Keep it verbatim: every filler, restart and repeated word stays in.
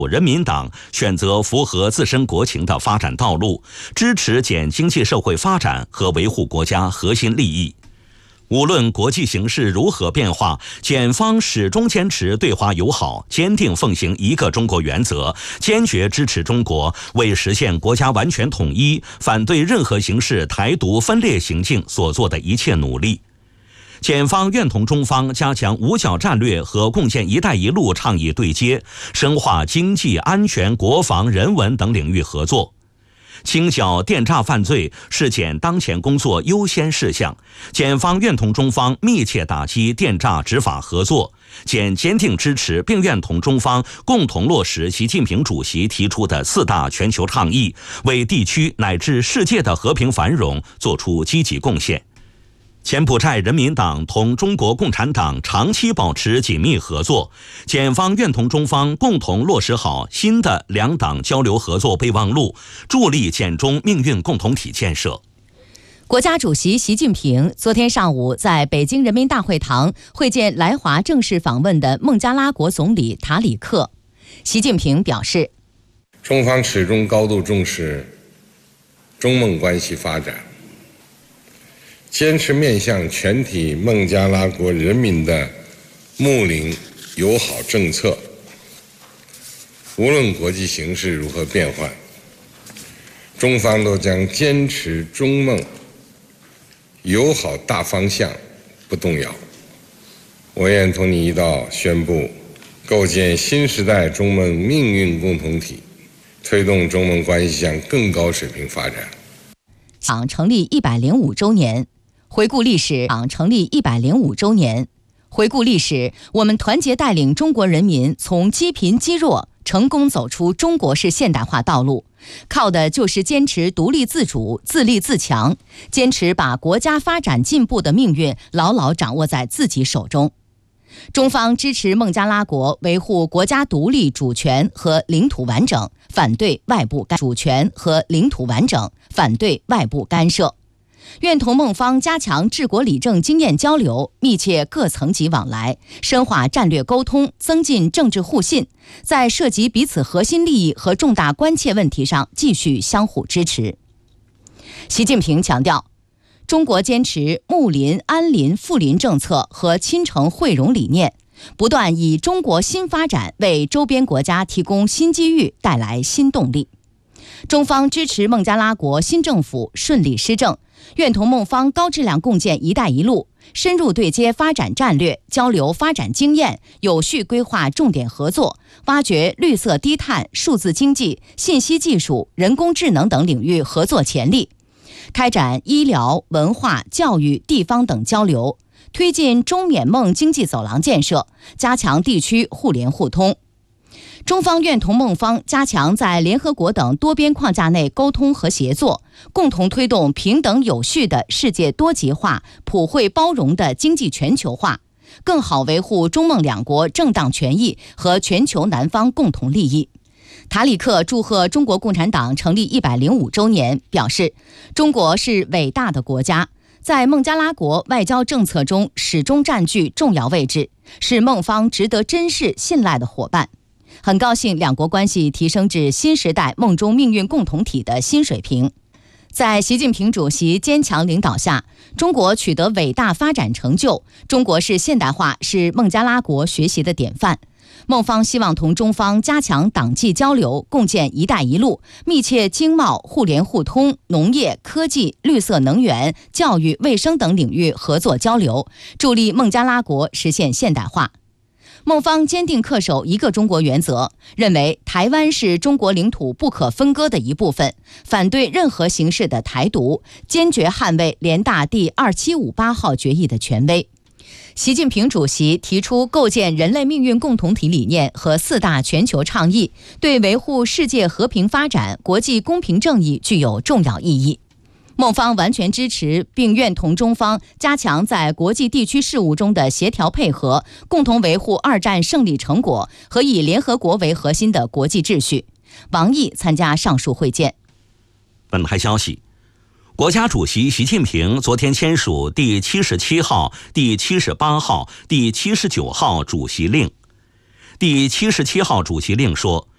人民党选择符合自身国情的发展道路，支持柬经济社会发展和维护国家核心利益。无论国际形势如何变化，柬方始终坚持对华友好，坚定奉行一个中国原则，坚决支持中国为实现国家完全统一，反对任何形式台独分裂行径所做的一切努力。柬方愿同中方加强五角战略和共建“一带一路”倡议对接，深化经济、安全、国防、人文等领域合作。清剿电诈犯罪是柬当前工作优先事项，柬方愿同中方密切打击电诈执法合作。柬坚定支持并愿同中方共同落实习近平主席提出的四大全球倡议，为地区乃至世界的和平繁荣作出积极贡献。柬埔寨人民党同中国共产党长期保持紧密合作，柬方愿同中方共同落实好新的两党交流合作备忘录，助力柬中命运共同体建设。 国家主席习近平昨天上午在北京人民大会堂会见来华正式访问的孟加拉国总理塔里克。习近平表示， 中方始终高度重视中孟关系发展，坚持面向全体孟加拉国人民的睦邻友好政策。无论国际形势如何变换，中方都将坚持中孟友好大方向不动摇。我愿同你一道宣布，构建新时代中孟命运共同体，推动中孟关系向更高水平发展。 党成立一百零五周年。回顾历史，党成立一百零五周年。回顾历史，我们团结带领中国人民从积贫积弱成功走出中国式现代化道路，靠的就是坚持独立自主、自立自强，坚持把国家发展进步的命运牢牢掌握在自己手中。中方支持孟加拉国维护国家独立主权和领土完整，反对外部干主权和领土完整，反对外部干涉。愿同孟方加强治国理政经验交流，密切各层级往来，深化战略沟通，增进政治互信，在涉及彼此核心利益和重大关切问题上继续相互支持。习近平强调，中国坚持睦邻、安邻、富邻政策和亲诚惠容理念，不断以中国新发展为周边国家提供新机遇，带来新动力。中方支持孟加拉国新政府顺利施政，愿同孟方高质量共建“一带一路”，深入对接发展战略，交流发展经验，有序规划重点合作，挖掘绿色低碳、数字经济、信息技术、人工智能等领域合作潜力，开展医疗、文化、教育、地方等交流，推进中缅孟经济走廊建设，加强地区互联互通。中方愿同孟方加强在联合国等多边框架内沟通和协作，共同推动平等有序的世界多极化、普惠包容的经济全球化，更好维护中孟两国正当权益和全球南方共同利益。塔里克祝贺中国共产党成立一百零五周年，表示中国是伟大的国家，在孟加拉国外交政策中始终占据重要位置，是孟方值得珍视信赖的伙伴。很高兴两国关系提升至新时代孟中命运共同体的新水平。在习近平主席坚强领导下，中国取得伟大发展成就，中国式现代化是孟加拉国学习的典范。孟方希望同中方加强党际交流，共建“一带一路”，密切经贸、互联互通、农业、科技、绿色能源、教育、卫生等领域合作交流，助力孟加拉国实现现代化。孟方坚定恪守一个中国原则，认为台湾是中国领土不可分割的一部分，反对任何形式的台独，坚决捍卫联大第二七五八号决议的权威。习近平主席提出构建人类命运共同体理念和四大全球倡议，对维护世界和平发展、国际公平正义具有重要意义。孟方完全支持并愿同中方加强在国际地区事务中的协调配合，共同维护二战胜利成果和以联合国为核心的国际秩序。王毅参加上述会见。 本台消息，国家主席习近平昨天签署第七十七号、第七十八号、第七十九号主席令。第七十七号主席令说，